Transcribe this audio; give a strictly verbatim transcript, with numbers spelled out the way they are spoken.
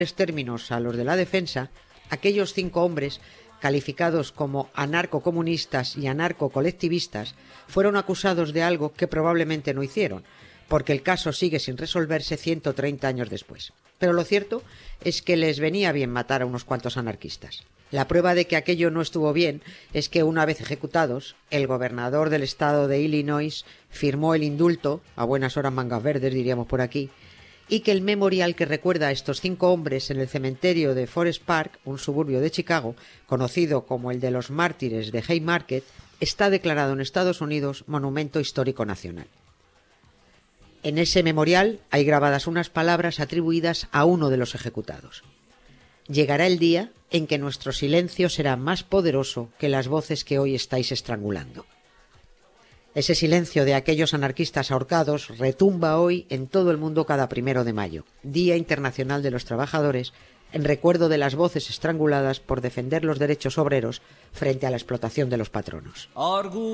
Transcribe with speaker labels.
Speaker 1: términos a los de la defensa, aquellos cinco hombres, calificados como anarcocomunistas y anarcocolectivistas, fueron acusados de algo que probablemente no hicieron, porque el caso sigue sin resolverse ciento treinta años después. Pero lo cierto es que les venía bien matar a unos cuantos anarquistas. La prueba de que aquello no estuvo bien es que, una vez ejecutados, el gobernador del estado de Illinois firmó el indulto, a buenas horas mangas verdes diríamos por aquí, y que el memorial que recuerda a estos cinco hombres en el cementerio de Forest Park, un suburbio de Chicago, conocido como el de los mártires de Haymarket, está declarado en Estados Unidos Monumento Histórico Nacional. En ese memorial hay grabadas unas palabras atribuidas a uno de los ejecutados. Llegará el día en que nuestro silencio será más poderoso que las voces que hoy estáis estrangulando. Ese silencio de aquellos anarquistas ahorcados retumba hoy en todo el mundo cada primero de mayo, Día Internacional de los Trabajadores, en recuerdo de las voces estranguladas por defender los derechos obreros frente a la explotación de los patronos.